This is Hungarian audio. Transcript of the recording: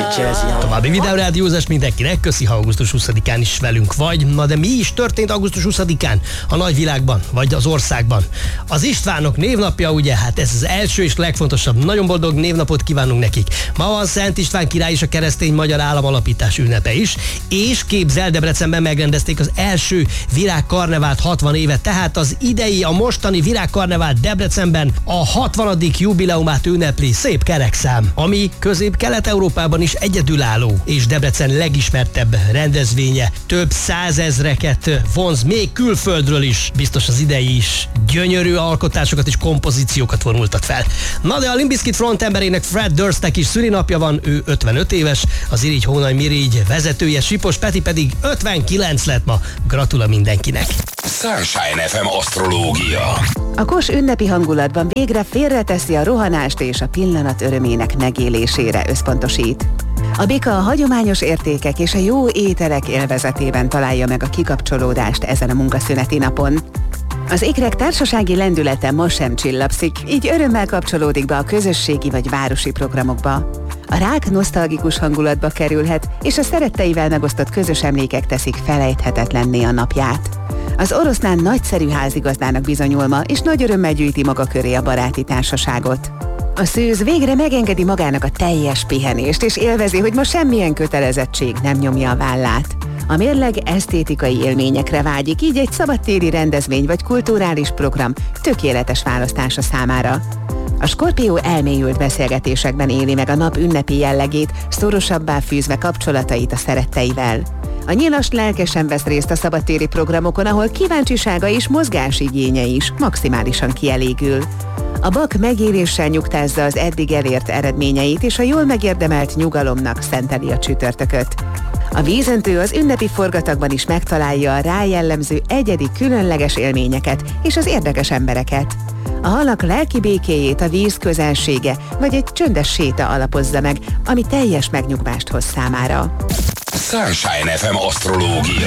További videórádiózás mindenkinek, köszi, ha augusztus 20-án is velünk vagy. Na de mi is történt augusztus 20-án a nagyvilágban, vagy az országban? Az Istvánok névnapja, ugye, hát ez az első és legfontosabb. Nagyon boldog névnapot kívánunk nekik. Ma van Szent István király és a keresztény magyar államalapítás ünnepe is, és képzel, Debrecenben megrendezték az első virágkarnevált 60 éve, tehát az idei, a mostani virágkarnevált Debrecenben a 60. jubileumát ünnepli, szép kerekszám, ami Közép-Kelet-Európában is egyedülálló, és Debrecen legismertebb rendezvénye. Több százezreket vonz még külföldről is, biztos az idei is gyönyörű alkotásokat és kompozíciókat vonultat fel. Na de a Limp Bizkit frontemberének, Fred Durstnek is szülinapja van, ő 55 éves, az Irigy Hónai Mirigy vezetője, Sipos Peti pedig 59 lett ma. Gratula mindenkinek! Sunshine FM asztrológia. A Kos ünnepi hangulatban végre félreteszi a rohanást és a pillanat örömének megélésére összpontosít. A bika a hagyományos értékek és a jó ételek élvezetében találja meg a kikapcsolódást ezen a munkaszüneti napon. Az ikrek társasági lendülete ma sem csillapszik, így örömmel kapcsolódik be a közösségi vagy városi programokba. A rák nosztalgikus hangulatba kerülhet, és a szeretteivel megosztott közös emlékek teszik felejthetetlenné a napját. Az oroszlán nagyszerű házigazdának bizonyul ma, és nagy örömmel gyűjti maga köré a baráti társaságot. A szűz végre megengedi magának a teljes pihenést, és élvezi, hogy ma semmilyen kötelezettség nem nyomja a vállát. A mérleg esztétikai élményekre vágyik, így egy szabadtéri rendezvény vagy kulturális program tökéletes választása számára. A Skorpió elmélyült beszélgetésekben éli meg a nap ünnepi jellegét, szorosabbá fűzve kapcsolatait a szeretteivel. A nyilas lelkesen vesz részt a szabadtéri programokon, ahol kíváncsisága és mozgásigénye is maximálisan kielégül. A bak megéléssel nyugtázza az eddig elért eredményeit, és a jól megérdemelt nyugalomnak szenteli a csütörtököt. A vízöntő az ünnepi forgatagban is megtalálja a rá jellemző egyedi, különleges élményeket és az érdekes embereket. A halak lelki békéjét a víz közelsége vagy egy csöndes séta alapozza meg, ami teljes megnyugvást hoz számára. Sunshine FM asztrológia.